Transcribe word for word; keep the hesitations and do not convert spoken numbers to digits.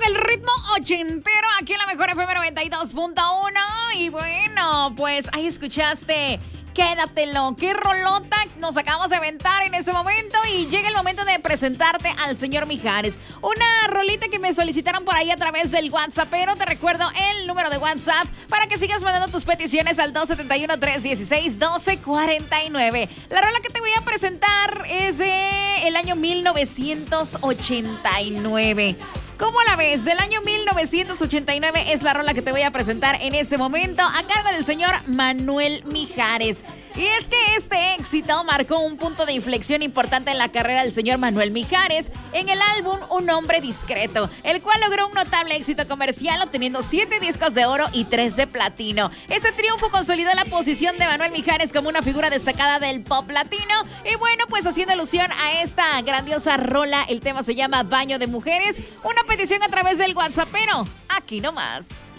con el ritmo ochentero aquí en la mejor F M noventa y dos punto uno. Y bueno, pues ahí escuchaste Quédatelo. Qué rolota nos acabamos de aventar en este momento. Y llega el momento de presentarte al señor Mijares. Una rolita que me solicitaron por ahí a través del WhatsApp. Pero te recuerdo el número de WhatsApp para que sigas mandando tus peticiones al dos siete uno, tres uno seis, uno dos cuatro nueve. La rola que te voy a presentar es de el año mil novecientos ochenta y nueve. ¿Cómo la ves? Del año mil novecientos ochenta y nueve es la rola que te voy a presentar en este momento a cargo del señor Manuel Mijares. Y es que este éxito marcó un punto de inflexión importante en la carrera del señor Manuel Mijares en el álbum Un Hombre Discreto, el cual logró un notable éxito comercial obteniendo siete discos de oro y tres de platino. Este triunfo consolidó la posición de Manuel Mijares como una figura destacada del pop latino. Y bueno, pues haciendo alusión a esta grandiosa rola, el tema se llama Baño de Mujeres. Una petición a través del WhatsApp, pero aquí nomás.